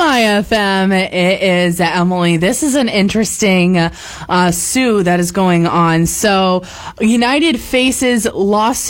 Chai FM. It is Emily. This is an interesting sue that is going on. So, United faces lawsuit